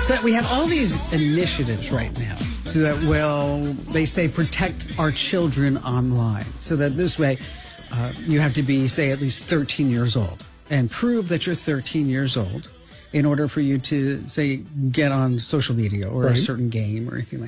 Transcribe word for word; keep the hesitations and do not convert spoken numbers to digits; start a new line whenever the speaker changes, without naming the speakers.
So we have all these initiatives right now so that will, they say, protect our children online. So that this way, uh, you have to be, say, at least thirteen years old and prove that you're thirteen years old in order for you to, say, get on social media or
Right.
a certain game or anything like that.